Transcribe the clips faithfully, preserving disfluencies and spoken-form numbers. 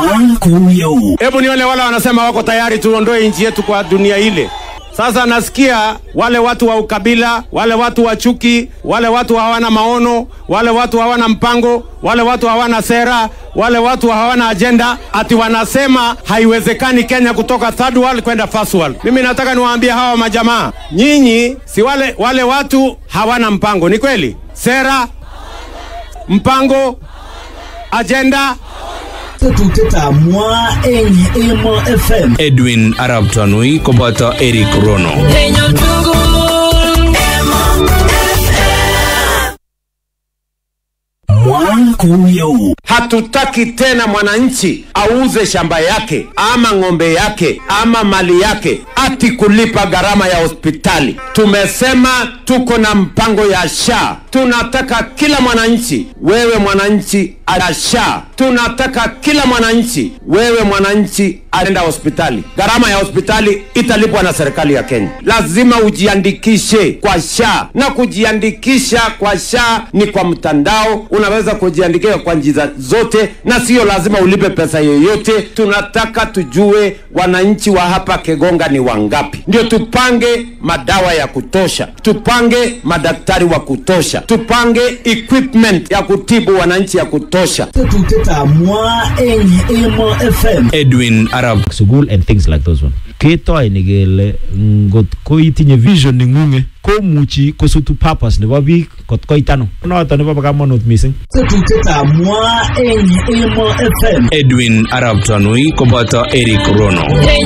Hebu nione wale wanasema wako tayari tuondoe nchi yetu kwa dunia ile. Sasa nasikia wale watu wa ukabila, wale watu wa chuki, wale watu hawana maono, wale watu hawana mpango, wale watu hawana sera, wale watu hawana agenda, ati wanasema haiwezekani Kenya kutoka third world kwenda first world. Mimi nataka niwaambie hawa majamaa, nyinyi si wale wale watu hawana mpango, ni kweli? Sera, mpango, agenda. Edwin Arab Tanui kobata Eric Rono. Hatutaki tena mwananchi auze shamba yake ama ng'ombe yake ama mali yake ati kulipa gharama ya hospitali. Tumesema tuko na mpango ya SHA. Tunataka kila mwananchi, wewe mwananchi ana SHA. Tunataka kila mwananchi, wewe mwananchi aenda hospitali. Gharama ya hospitali italipwa na serikali ya Kenya. Lazima ujiandikishe kwa SHA, na kujiandikisha kwa SHA ni kwa mtandao. Unaweza kujiandikisha kwa njia zote na sio lazima ulipe pesa yoyote. Tunataka tujue wananchi wa hapa Kegonga ni wangapi, ndio tupange madawa ya kutosha, tupange madaktari wa kutosha, tupange equipment ya kutibu wananchi ya kutosha. Edwin Arab School and things like those one. Keto inigele ngot ko itinye vision ningunge ko muchi ko sutu purpose nebo biik kot ko itano. Noto nebo kamanut mising. Edwin Arab Tanui kobata Eric Rono.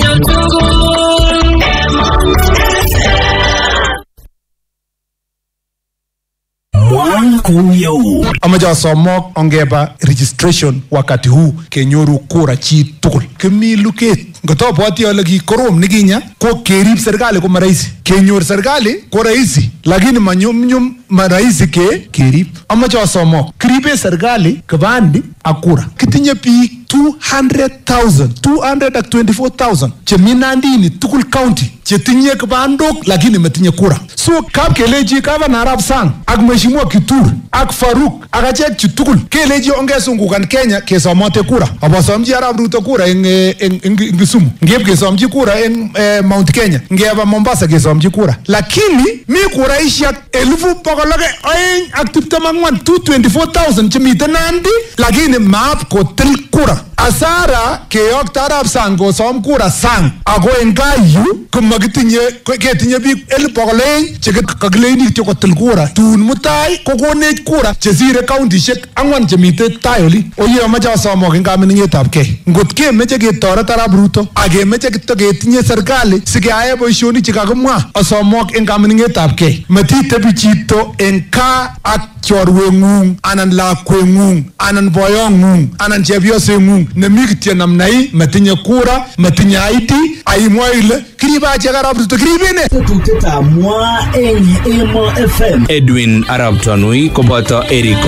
Amaja somok ongeba registration wakati huu kenyoru kura chi tugul. Kimi luket ngoto bwati ale ki korom nikinya ko kerib serikali ko maraisi. Kenyor serikali ko raisi lakini manyum nyum maraisi ke kerib. Amaja somok kribe serikali kibandi akura. Kitinye biik two hundred thousand, two hundred twenty-four thousand cheminandini tugul county chetinye kibandok lakini metinye kura. So kap keleji kava na Arab Sang ak mheshimiwa Kitur ak Faruk ak achek chu tugul keleji ongesungukan Kenya kesomote kura. Abasomji Arab Ruto kura eng eng eng Kisumu. Ngeb kesomji kura eng eh, Mount Kenya. Ngeba Mombasa kesomji kura. Lakini mi kura ishak elfu pokologe aeng ak tiptem ak angwan two hundred twenty-four thousand chemiten Nandi lakini maap kotil kura. Asara keyokta Arab Sang kosom kura sang ako eng kayu komakitinye ketinye biik elfu pokol aeng chekakileni kityo kotil kura. Tun mutai kokonech kura chesire countishek angwan chemite tai oli. Oye amache asomok eng kamining'etab kei. Ngot kemeche ketoret Arab Ruto ak kemeche kityo ketinye serikali sikeae boisionik chekakimwa, asomok eng kamining'etab kei. Matitebi chito eng kaa ak chorweng'ung anan lakweng'ung anan boyong'ung anan chepyoseng'ung nemi kityo namnai matinye kura, matinye I D, aimwa ile kiribe achek Arab Ruto kiribene. Edwin Arab Tanui kobata Eric